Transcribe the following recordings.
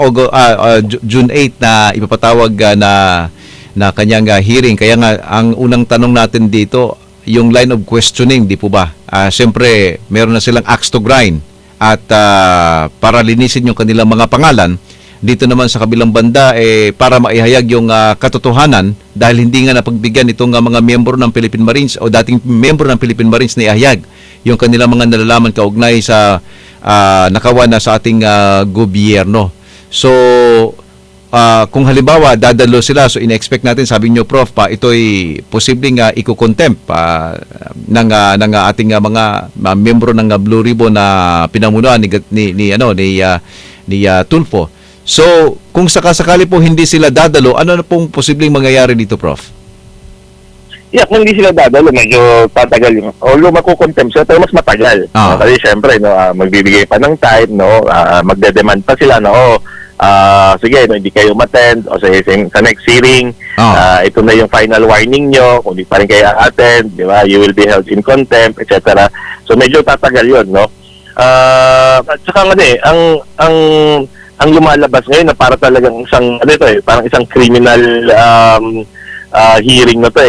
June 8 na ipapatawag na kanyang hearing. Kaya nga ang unang tanong natin dito, yung line of questioning, di po ba? Siyempre, meron na silang axe to grind at para linisin yung kanilang mga pangalan. Dito naman sa kabilang banda, para maihayag yung katotohanan dahil hindi nga napagbigyan itong mga miyembro ng Philippine Marines o dating miyembro ng Philippine Marines na ihayag yung kanilang mga nalalaman kaugnay sa nakawan na sa ating gobyerno. So, kung halimbawa dadalo sila, so in-expect natin, sabi nyo Prof, ito'y posibleng iko-contempt ng ating mga miyembro ng Blue Ribbon na pinamunuan ni Tulfo. So, kung sakasakali po hindi sila dadalo, ano na pong posibleng mangyayari dito, Prof? Yeah, kung hindi sila dadalo, medyo tatagal yung, although makukontempt sila, pero mas matagal. Kasi syempre, magbibigay pa ng time, magde-demand pa sila, sige, hindi kayo umattend, o sa next hearing, ito na yung final warning nyo, kung di pa rin kayo attend, di ba, you will be held in contempt, etc. So, medyo tatagal yun, at saka ang lumalabas ngayon na para talagang isang parang isang criminal hearing na to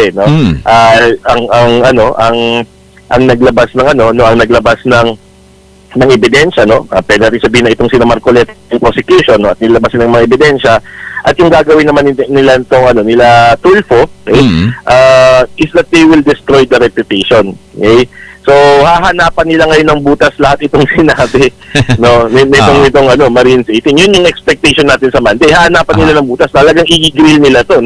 ang naglabas ng ebidensya, pwede rin sabihin na itong sina Marcoleta yung prosecution, at nilabas ng mga ebidensya, at yung gagawin naman nila itong nila Tulfo, is that they will destroy the reputation. Okay? So, hahanapan nila ngayon ng butas lahat itong sinabi, nitong Marines 18. Yun yung expectation natin sa Monday. Hahanapan nila ng butas, talagang i-grill nila to,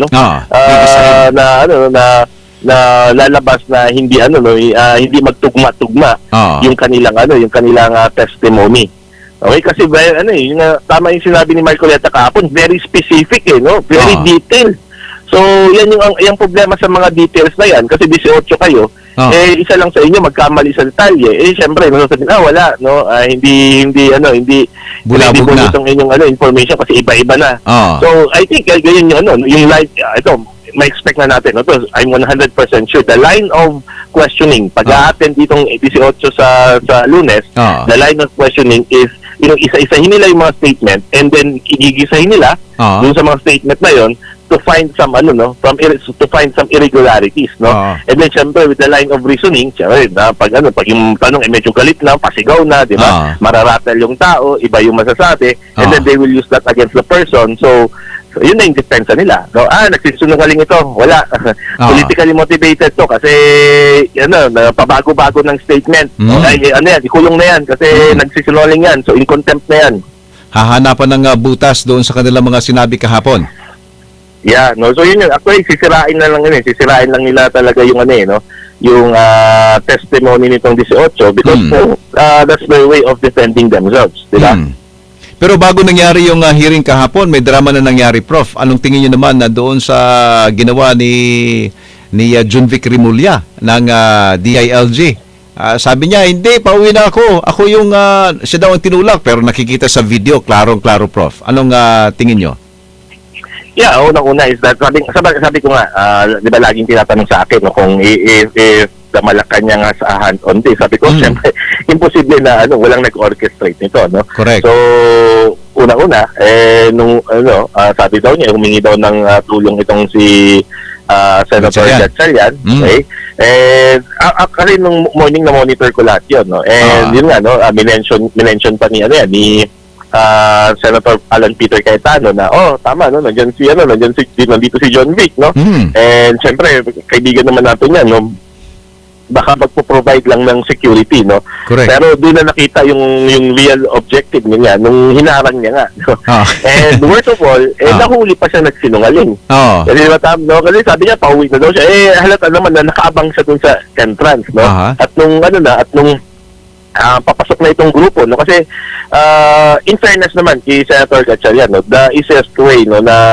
na lalabas na hindi hindi magtugma-tugma yung kanilang testimony. Okay, kasi tama yung sinabi ni Marcoleta kahapon, very specific very detailed. So, yan yung problema sa mga details na yan, kasi 18 kayo, isa lang sa inyo magkamali sa detalye. Syempre, sabihin, wala, hindi bulabog na itong inyong information kasi iba-iba na. So, I think ganyan yung line, ma-expect na natin. I'm 100% sure. The line of questioning, pag-a-attend ditong 18 sa Lunes, the line of questioning is, isa-isahin nila yung mga statement, and then igigisahin nila dun sa mga statement na yon to find some to find some irregularities, and then syempre with the line of reasoning, syempre pag yung tanong medyo galit na, pasigaw na, di ba, mararatel yung tao, iba yung masasabi, and then they will use that against the person. So yun na yung defensa nila. Nagsisinungaling ito, wala. Politically motivated to kasi pabago-bago ng statement. Ikulong na yan kasi nagsisinungaling yan. So in contempt na yan. Hahanapan ng butas doon sa kanilang mga sinabi kahapon. Yeah, so yun yun. Actually, sisirain lang nila talaga yung yung testimony nitong 18 because that's their way of defending themselves, di ba? Pero bago nangyari yung hearing kahapon, may drama na nangyari, Prof. Anong tingin niyo naman na doon sa ginawa ni Junvic Rimulya ng DILG? Sabi niya, hindi, pauwi na ako. Ako yung, siya daw ang tinulak, pero nakikita sa video, klarong-klaro, Prof. Anong tingin niyo? Yeah, unang-una is that, sabi ko nga, di ba laging tinatanong sa akin, kung if the Malacanang nga sa hand-on day, sabi ko, siyempre, imposible na walang nag-orchestrate nito, Correct. So, una-una, sabi daw niya, humingi daw ng tulong itong si Senator Gatchalian, okay? And actually, nung morning na monitor ko lahat yun, and yun nga, minention pa ni Senator Alan Peter Cayetano na tama nandito si John Vic, and syempre kaibigan naman natin yan, baka magpo-provide lang ng security, Correct. Pero doon na nakita yung real objective niya nung hinarang niya nga, and worst of all, nahuli pa siya nagsinungaling. Kasi sabi niya pauwi na daw siya, halata naman na nakaabang siya dun sa entrance, at nung papasok na itong grupo, kasi in fairness naman kay Senator Gatchalian, the easiest way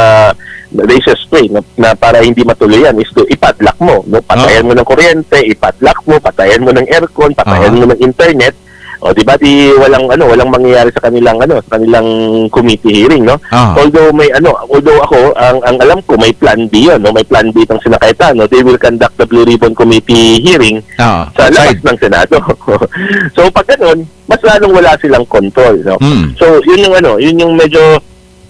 na para hindi matuloy yan is to ipadlock mo, patayan mo ng kuryente, ipadlock mo, patayan mo ng aircon, patayan mo ng internet, di ba, walang mangyayari sa kanilang committee hearing, although ako ang alam ko may plan B yun, may plan B itong sina Cayetano. They will conduct the Blue Ribbon Committee hearing sa labas ng Senado. So pag ganun, mas lalong wala silang control, So yun yung medyo